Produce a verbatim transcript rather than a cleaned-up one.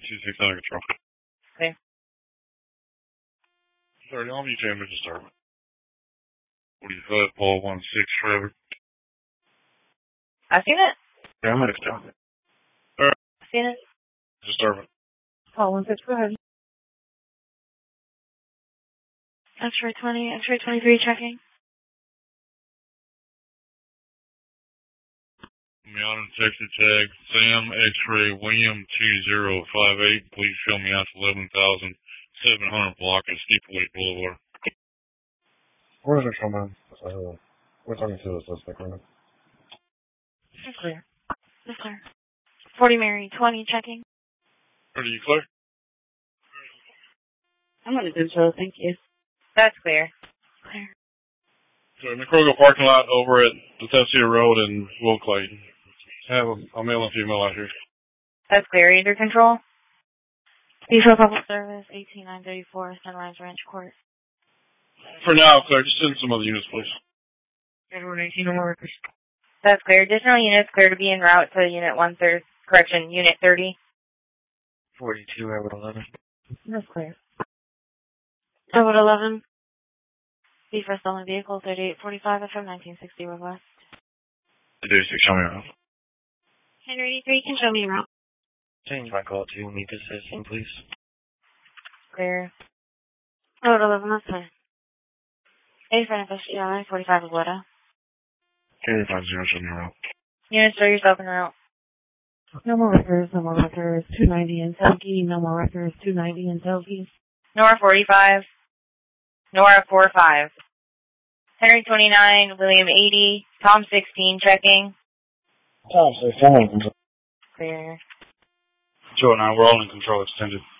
two six under control. Okay. thirty on you, Jamie, to start. forty-five, Paul one six, Trevor. I seen it. Yeah, I'm at a stop. Alright. I seen it. Just start. Paul one six, go ahead. X-ray twenty, X-ray twenty-three checking. Me on detector tag, Sam X-ray William two zero five eight. Please show me out to eleven thousand seven hundred block of Steeplewaite Boulevard. Where's it coming? Uh, we're talking to the suspect right now. That's clear. That's clear. forty Mary, twenty checking. Are you clear? I'm going to do so, thank you. That's clear. Clear. So, McCrogo parking lot over at the Tennessee Road and Will Clayton. Have a, a male and female out here. That's clear. Under control. Diesel Public Service, eighteen nine thirty-four, Sunrise Ranch Court. For now, Claire, just send some other units, please. Edward eighteen, no more workers. That's clear. Additional units clear to be en route to Unit one third, correction, Unit thirty. forty-two, Edward eleven. That's clear. Edward eleven. B for stolen vehicle, thirty-eight forty-five, F M nineteen sixty, request. thirty-six, show me around. Henry eighty-three, can show me around. Change my call to meet this citizen, please. Clear. Edward eleven, that's clear. A for N F S G I, forty-five Aguada. thirty-five zero, show me around. Units, show yourself en route. No more records, no more records, two ninety in Telge, no more records, two ninety in Telge. Nora forty-five. Nora four five. Henry twenty-nine, William eighty, Tom sixteen, checking. Tom sixteen, control. Clear. Joe and I, we're all in control extended.